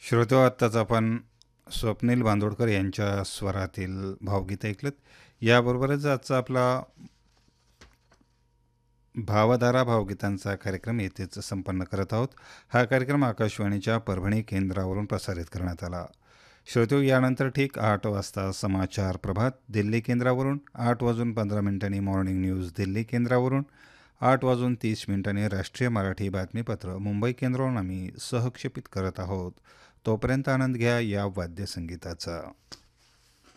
श्रोतो, आत्ताच आपण स्वप्नील बांदोडकर यांच्या स्वरातील भावगीत ऐकलत. याबरोबरच आजचा आपला भावधारा भावगीतांचा कार्यक्रम येथेच संपन्न करत आहोत. हा कार्यक्रम आकाशवाणीच्या परभणी केंद्रावरून प्रसारित करण्यात आला. श्रोतो, यानंतर ठीक 8 वाजता समाचार प्रभात दिल्ली केंद्रावरून, 8:15 मॉर्निंग न्यूज दिल्ली केंद्रावरून, 8:30 राष्ट्रीय मराठी बातमीपत्र मुंबई केंद्रावरून आम्ही सहक्षेपित करत आहोत. तोपर्यंत आनंद घ्या या वाद्यसंगीताचा.